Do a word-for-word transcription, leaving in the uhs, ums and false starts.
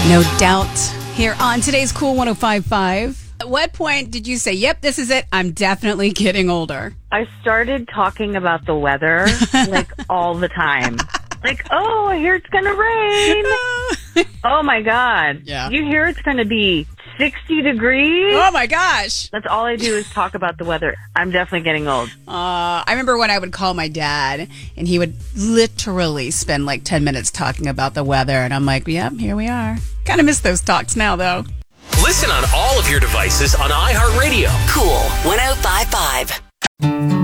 No doubt. Here on today's Cool one oh five point five. At what point did you say, yep, this is it, I'm definitely getting older? I started talking about the weather like all the time. Like, oh, I hear it's going to rain. Oh, my God. Yeah. You hear it's going to be sixty degrees? Oh, my gosh. That's all I do is talk about the weather. I'm definitely getting old. Uh, I remember when I would call my dad, and he would literally spend like ten minutes talking about the weather, and I'm like, yep, here we are. Kind of miss those talks now, though. Listen on all of your devices on iHeartRadio. Cool one oh five point five.